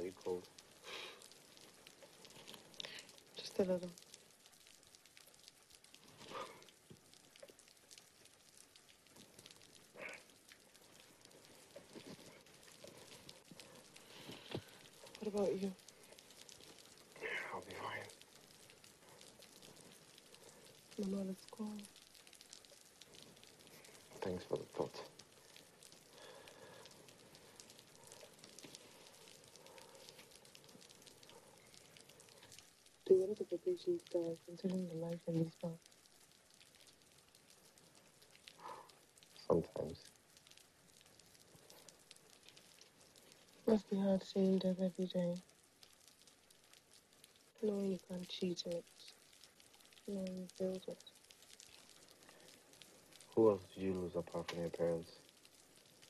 you cold? Just a little. What about you? I'll be fine. Mama, let's go. Thanks for the thought. Do you want to get patients there, considering the life in this bar? Sometimes. Must be hard seeing Deb every day. Knowing you can't cheat it. Knowing you build it. Who else did you lose apart from your parents?